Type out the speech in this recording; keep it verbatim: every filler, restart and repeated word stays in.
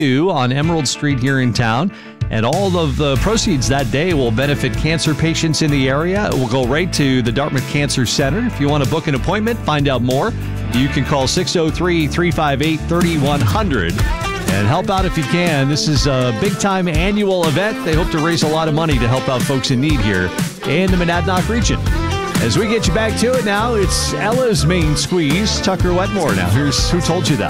on Emerald Street here in town. And all of the proceeds that day will benefit cancer patients in the area. It will go right to the Dartmouth Cancer Center. If you want to book an appointment, find out more, you can call six oh three, three five eight, three one zero zero and help out if you can. This is a big-time annual event. They hope to raise a lot of money to help out folks in need here in the Monadnock region. As we get you back to it now, it's Ella's Main Squeeze. Tucker Wetmore now. Here's Who Told You That?